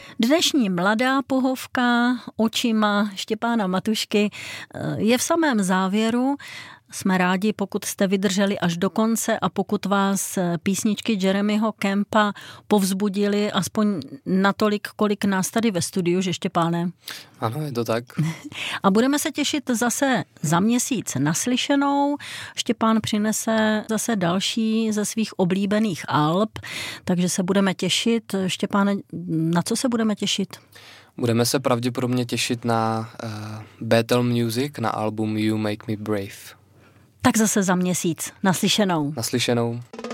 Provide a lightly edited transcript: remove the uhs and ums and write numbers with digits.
Dnešní mladá pohovka očima Štěpána Matušky je v samém závěru. Jsme rádi, pokud jste vydrželi až do konce a pokud vás písničky Jeremyho Campa povzbudili aspoň natolik, kolik nás tady ve studiu, že Štěpáne? Ano, je to tak. A budeme se těšit zase za měsíc naslyšenou. Štěpán přinese zase další ze svých oblíbených alb, takže se budeme těšit. Štěpáne, na co se budeme těšit? Budeme se pravděpodobně těšit na Battle Music, na album You Make Me Brave. Tak zase za měsíc. Naslyšenou. Naslyšenou.